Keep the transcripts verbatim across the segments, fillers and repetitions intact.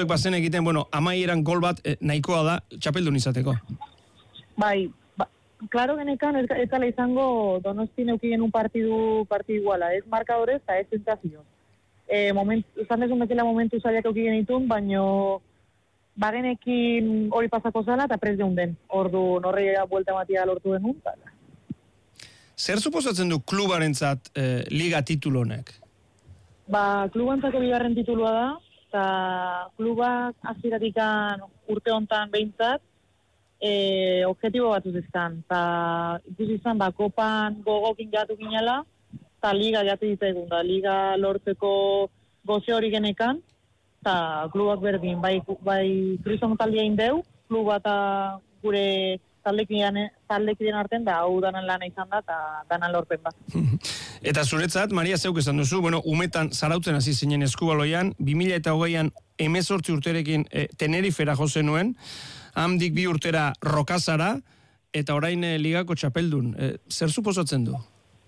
zuek bazen egiten, bueno, amaieran gol bat eh, nahikoa da txapeldun izateko. Bai, ba, klaro genekan ez, ez ala izango Donosti neukigen un partidu, partidu iguala, ez markadorez eta ez sensazio. E, moment, zan desun bezala momentu zaiak eukigen itun, baino bagenekin hori pasako zala eta prez den. Ordu norreia buelta matia lortu denun. Zer suposatzen du klubarentzat eh, liga titulu honek? Ba, klubantzako bigarren titulua da, eta klubak aziratikan urte hontan behintzat, e, objetibo bat uzizkan. Eta ikusi izan, ba, kopan gogokin gatu ginela, eta liga jatu ditegun, da liga lortzeko goze hori genekan, eta klubak berdin, bai, bai krizon taldea indeu, kluba eta gure taldekideen artean, da hau danan lana izan da, eta danan lorpen bat. Eta zuretzat, Maria, zeuk esan duzu, bueno, umetan zarautzen hasi zinen Eskubaloian, bi mila hogeian hemezortzi urterekin e, Tenerifera jo zenuen, handik bi urtera Rokazara, eta orain e, ligako txapeldun. E, zer suposatzen du?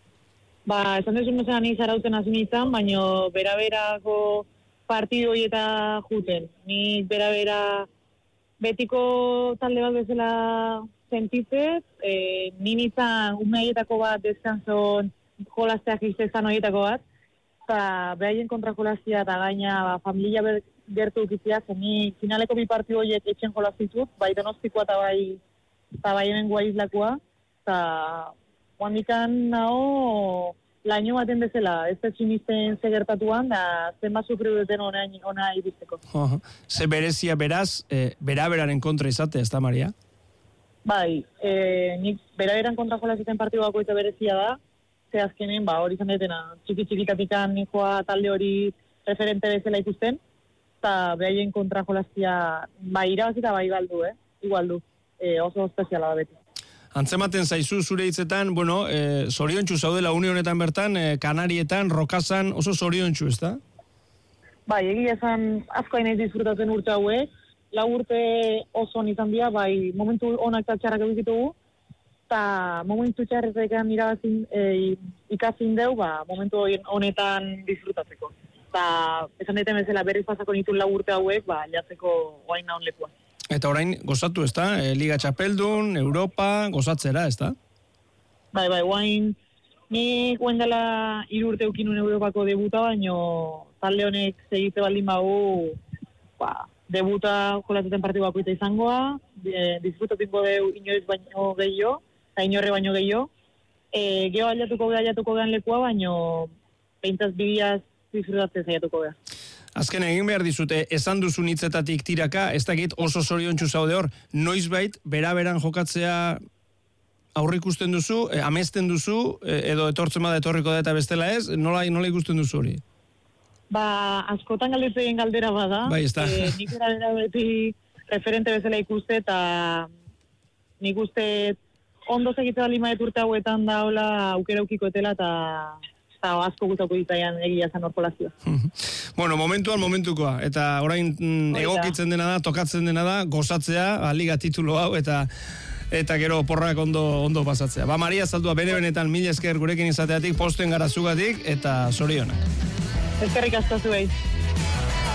Ba, esan desun bezala ni zarautzen hasi nintzen, baino bera-berako partidu eta juten. Ni bera-bera betiko talde bat bezala sentitzez, e, ni nintzen umeietako bat deskanzon jolasteak iztezan horietako bat, eta behaien kontra jolaztia eta gaina ba, familia ber, gertu ukitzia, zeni finaleko bi partidu horiek etxen jolaztitut, bai Donostikoa eta bai, eta bai hemen guaizlakoa, eta guandikan naho laino baten bezala, ez da txinisten segertatuan, da zenba sufriu duten ona, ona ibizteko. Uh-huh. Ze berezia beraz, e, bera-beraren kontra izate, ez da, Maria? Bai, e, nik bera-beran kontra jolaziten partidu bako eta berezia da, ze azkenen, ba, hori izan detena, txiki-txikitatikan nikoa talde hori referente bezala ikusten, eta behaien kontra jolaztia, bai irabazi eta bai galdu, eh? Igual du, e, oso espeziala da beti. Antzematen zaizu zure hitzetan, bueno, e, zoriontsu zaudela une honetan bertan, e, Kanarietan, Rokazan, oso zoriontsu, ez da? Bai, egia esan asko hainez disfrutatzen urte hauek, lau urte oso hon izan dira, bai, momentu onak eta txarrak egitugu, eta momentu txarretekan irabazin e, ikazin deu, ba, momentu honetan disfrutatzeko. Eta esan deten bezala berriz pasako nituen lau urte hauek, ba, jatzeko oain naun lekua. Eta orain gozatu, ez da? E, Liga Txapeldun, Europa, gozatzera, ez da? Bai, bai, guain, ni guen dela hiru urte eukinun Europako debuta, baino talde honek segitze baldin bagu, ba, debuta jolatzen partidu bakoita izangoa, e, disfrutatinko deu inoiz baino gehiago, eta inorre baino gehiago. E, Geho aliatuko geha aliatuko gehan lekua, baino peintzaz bidiaz disfrutatzen zaiatuko geha. Azken egin behar dizute, esan duzun hitzetatik tiraka, ez dakit oso zoriontsu zaude hor, noizbait, bera-beran jokatzea aurre ikusten duzu, e, amesten duzu, e, edo etortzen bada etorriko da eta bestela ez, nola, nola ikusten duzu hori? Ba, askotan galdetu egin galdera bada. Bai, ez da. E, nik era beti referente bezala ikuste, eta nik uste ondo segitze bali maet urte hauetan da hola aukera ukikoetela, eta eta asko gutako ditaian egia zan orkolazioa. Bueno, momentuan momentukoa, eta orain mm, egokitzen dena da, tokatzen dena da, gozatzea, liga titulu hau, eta eta gero porrak ondo ondo pasatzea. Ba, Maria Zaldua, bere benetan mila esker gurekin izateatik, posten gara zugatik, eta zorionak. Eskerrik asko zuei.